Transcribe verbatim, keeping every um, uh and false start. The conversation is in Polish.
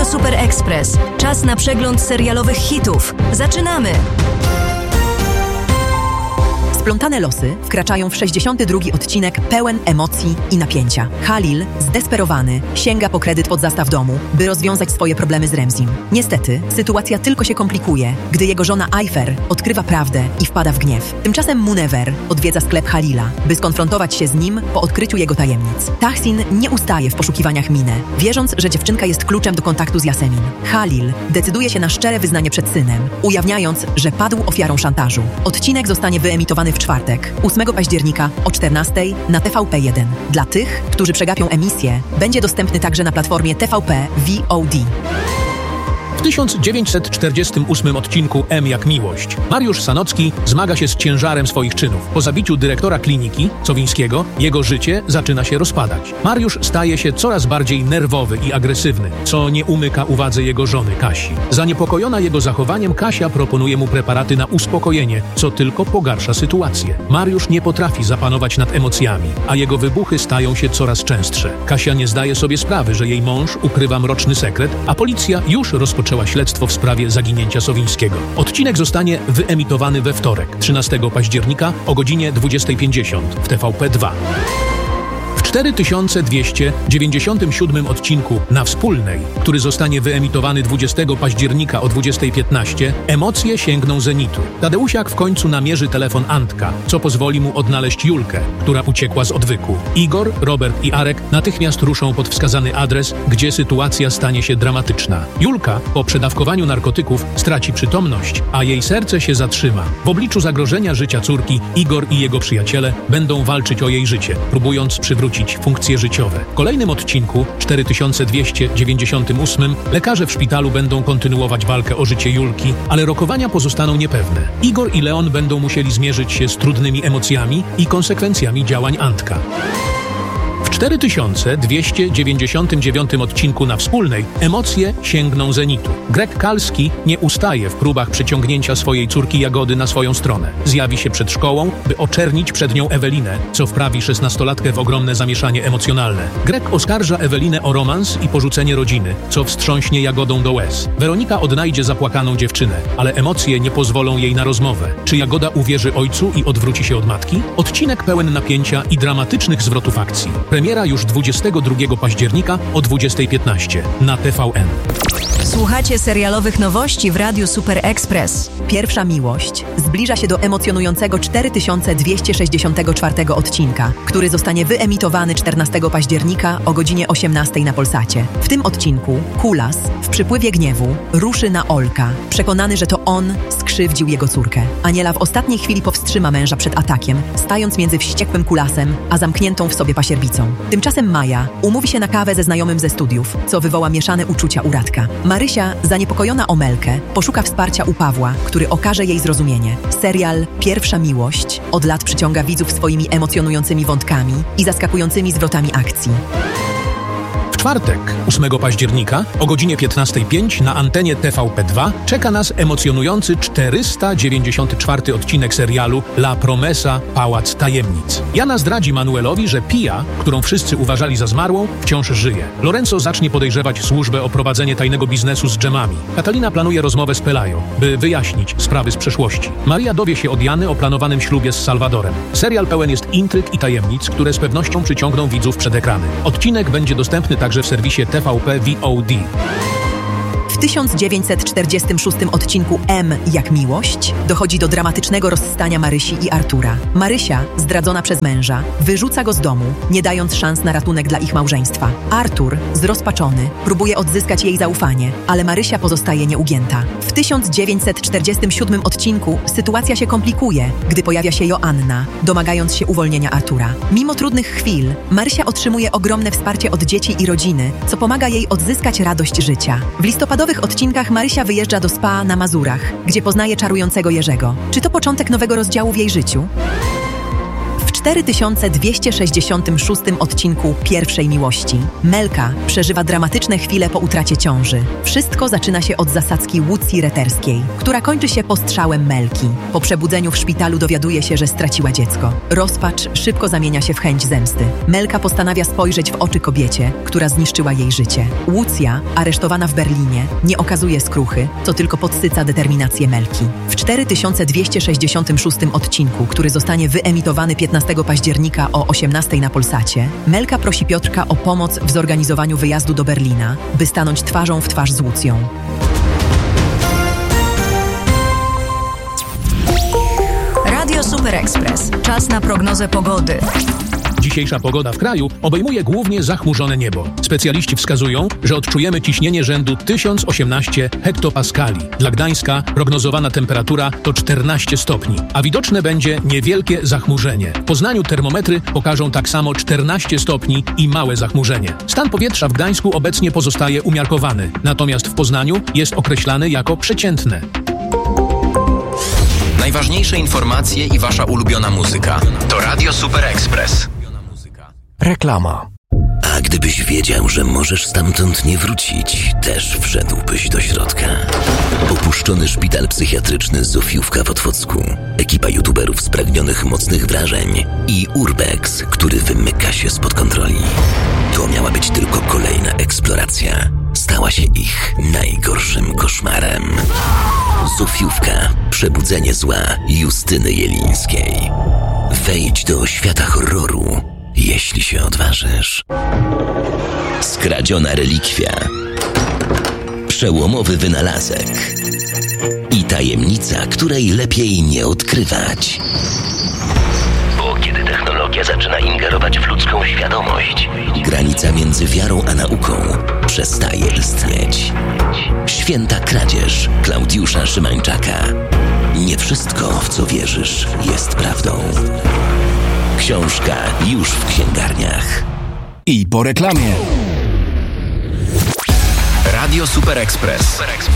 Super Express. Czas na przegląd serialowych hitów. Zaczynamy! Splątane losy wkraczają w sześćdziesiąty drugi odcinek pełen emocji i napięcia. Halil, zdesperowany, sięga po kredyt pod zastaw domu, by rozwiązać swoje problemy z Remzim. Niestety, sytuacja tylko się komplikuje, gdy jego żona Ayfer odkrywa prawdę i wpada w gniew. Tymczasem Munever odwiedza sklep Halila, by skonfrontować się z nim po odkryciu jego tajemnic. Tahsin nie ustaje w poszukiwaniach Mine, wierząc, że dziewczynka jest kluczem do kontaktu z Yasemin. Halil decyduje się na szczere wyznanie przed synem, ujawniając, że padł ofiarą szantażu. Odcinek zostanie wyemitowany w czwartek, ósmego października o czternastej na T V P jeden. Dla tych, którzy przegapią emisję, będzie dostępny także na platformie T V P V O D. W tysiąc dziewięćset czterdziestym ósmym odcinku M jak miłość Mariusz Sanocki zmaga się z ciężarem swoich czynów. Po zabiciu dyrektora kliniki, Sowińskiego, jego życie zaczyna się rozpadać. Mariusz staje się coraz bardziej nerwowy i agresywny, co nie umyka uwadze jego żony Kasi. Zaniepokojona jego zachowaniem, Kasia proponuje mu preparaty na uspokojenie, co tylko pogarsza sytuację. Mariusz nie potrafi zapanować nad emocjami, a jego wybuchy stają się coraz częstsze. Kasia nie zdaje sobie sprawy, że jej mąż ukrywa mroczny sekret, a policja już rozpoczęła śledztwo w sprawie zaginięcia Sowińskiego. Odcinek zostanie wyemitowany we wtorek, trzynastego października o godzinie dwudziestej pięćdziesiąt w T V P dwa. W cztery tysiące dwieście dziewięćdziesiątym siódmym odcinku Na Wspólnej, który zostanie wyemitowany dwudziestego października o dwudziestej piętnaście, emocje sięgną zenitu. Tadeusiak w końcu namierzy telefon Antka, co pozwoli mu odnaleźć Julkę, która uciekła z odwyku. Igor, Robert i Arek natychmiast ruszą pod wskazany adres, gdzie sytuacja stanie się dramatyczna. Julka po przedawkowaniu narkotyków straci przytomność, a jej serce się zatrzyma. W obliczu zagrożenia życia córki, Igor i jego przyjaciele będą walczyć o jej życie, próbując przywrócić funkcje życiowe. W kolejnym odcinku, cztery tysiące dwieście dziewięćdziesiątym ósmym, lekarze w szpitalu będą kontynuować walkę o życie Julki, ale rokowania pozostaną niepewne. Igor i Leon będą musieli zmierzyć się z trudnymi emocjami i konsekwencjami działań Antka. W cztery tysiące dwieście dziewięćdziesiątym dziewiątym odcinku Na Wspólnej emocje sięgną zenitu. Greg Kalski nie ustaje w próbach przyciągnięcia swojej córki Jagody na swoją stronę. Zjawi się przed szkołą, by oczernić przed nią Ewelinę, co wprawi szesnastolatkę w ogromne zamieszanie emocjonalne. Greg oskarża Ewelinę o romans i porzucenie rodziny, co wstrząśnie Jagodą do łez. Weronika odnajdzie zapłakaną dziewczynę, ale emocje nie pozwolą jej na rozmowę. Czy Jagoda uwierzy ojcu i odwróci się od matki? Odcinek pełen napięcia i dramatycznych zwrotów akcji. Premiera już dwudziestego drugiego października o dwudziestej piętnaście na T V N. Słuchacie serialowych nowości w Radiu Super Express. Pierwsza miłość zbliża się do emocjonującego cztery tysiące dwieście sześćdziesiątego czwartego odcinka, który zostanie wyemitowany czternastego października o godzinie osiemnastej na Polsacie. W tym odcinku Kulas w przypływie gniewu ruszy na Olka, przekonany, że to on skrzywdził jego córkę. Aniela w ostatniej chwili powstrzyma męża przed atakiem, stając między wściekłym Kulasem a zamkniętą w sobie pasierbicą. Tymczasem Maja umówi się na kawę ze znajomym ze studiów, co wywoła mieszane uczucia u Radka. Marysia, zaniepokojona o Melkę, poszuka wsparcia u Pawła, który okaże jej zrozumienie. Serial Pierwsza miłość od lat przyciąga widzów swoimi emocjonującymi wątkami i zaskakującymi zwrotami akcji. W czwartek, ósmego października o godzinie piętnastej pięć na antenie T V P dwa czeka nas emocjonujący czterysta dziewięćdziesiąty czwarty odcinek serialu La Promesa – Pałac Tajemnic. Jana zdradzi Manuelowi, że Pia, którą wszyscy uważali za zmarłą, wciąż żyje. Lorenzo zacznie podejrzewać służbę o prowadzenie tajnego biznesu z dżemami. Katalina planuje rozmowę z Pelayo, by wyjaśnić sprawy z przeszłości. Maria dowie się od Jany o planowanym ślubie z Salvadorem. Serial pełen jest intryg i tajemnic, które z pewnością przyciągną widzów przed ekrany. Odcinek będzie dostępny także w serwisie T V P V O D. W tysiąc dziewięćset czterdziestym szóstym odcinku M jak miłość dochodzi do dramatycznego rozstania Marysi i Artura. Marysia, zdradzona przez męża, wyrzuca go z domu, nie dając szans na ratunek dla ich małżeństwa. Artur, zrozpaczony, próbuje odzyskać jej zaufanie, ale Marysia pozostaje nieugięta. W tysiąc dziewięćset czterdziestym siódmym odcinku sytuacja się komplikuje, gdy pojawia się Joanna, domagając się uwolnienia Artura. Mimo trudnych chwil, Marysia otrzymuje ogromne wsparcie od dzieci i rodziny, co pomaga jej odzyskać radość życia. W listopadowych odcinkach Marysia wyjeżdża do spa na Mazurach, gdzie poznaje czarującego Jerzego. Czy to początek nowego rozdziału w jej życiu? W cztery tysiące dwieście sześćdziesiątym szóstym odcinku Pierwszej Miłości Melka przeżywa dramatyczne chwile po utracie ciąży. Wszystko zaczyna się od zasadzki Łucji Reterskiej, która kończy się postrzałem Melki. Po przebudzeniu w szpitalu dowiaduje się, że straciła dziecko. Rozpacz szybko zamienia się w chęć zemsty. Melka postanawia spojrzeć w oczy kobiecie, która zniszczyła jej życie. Łucja, aresztowana w Berlinie, nie okazuje skruchy, co tylko podsyca determinację Melki. W cztery tysiące dwieście sześćdziesiątym szóstym odcinku, który zostanie wyemitowany piętnastego października o osiemnastej na Polsacie, Melka prosi Piotrka o pomoc w zorganizowaniu wyjazdu do Berlina, by stanąć twarzą w twarz z Łucją. Radio Super Express. Czas na prognozę pogody. Dzisiejsza pogoda w kraju obejmuje głównie zachmurzone niebo. Specjaliści wskazują, że odczujemy ciśnienie rzędu tysiąc osiemnaście hektopaskali. Dla Gdańska prognozowana temperatura to czternaście stopni, a widoczne będzie niewielkie zachmurzenie. W Poznaniu termometry pokażą tak samo czternaście stopni i małe zachmurzenie. Stan powietrza w Gdańsku obecnie pozostaje umiarkowany, natomiast w Poznaniu jest określany jako przeciętne. Najważniejsze informacje i wasza ulubiona muzyka to Radio Super Express. Reklama. A gdybyś wiedział, że możesz stamtąd nie wrócić, też wszedłbyś do środka. Opuszczony szpital psychiatryczny Zofiówka w Otwocku, ekipa youtuberów spragnionych mocnych wrażeń i Urbex, który wymyka się spod kontroli. To miała być tylko kolejna eksploracja. Stała się ich najgorszym koszmarem. Zofiówka. Przebudzenie zła Justyny Jelińskiej. Wejdź do świata horroru, jeśli się odważysz. Skradziona relikwia. Przełomowy wynalazek. I tajemnica, której lepiej nie odkrywać. Bo kiedy technologia zaczyna ingerować w ludzką świadomość, granica między wiarą a nauką przestaje istnieć. Święta kradzież Klaudiusza Szymańczaka. Nie wszystko, w co wierzysz, jest prawdą. Książka już w księgarniach. I po reklamie. Radio Super Express.